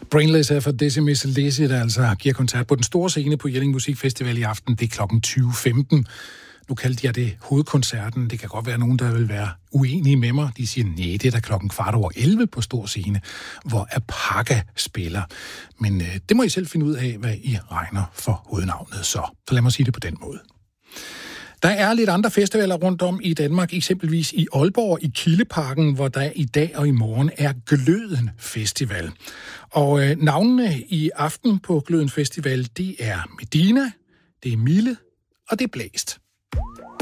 Brainless er for Decimus Lizzy, der altså giver koncert på den store scene på Jelling Musikfestival i aften. Det er klokken 20.15. Nu kaldte jeg det hovedkoncerten. Det kan godt være nogen, der vil være uenige med mig. De siger, nej, det er da klokken 11:15 på stor scene, hvor Apaka spiller. Men det må I selv finde ud af, hvad I regner for hovednavnet så. Så lad mig sige det på den måde. Der er lidt andre festivaler rundt om i Danmark, eksempelvis i Aalborg i Kildeparken, hvor der i dag og i morgen er Gløden Festival. Og navnene i aften på Gløden Festival, det er Medina, det er Mille og det er Blæst.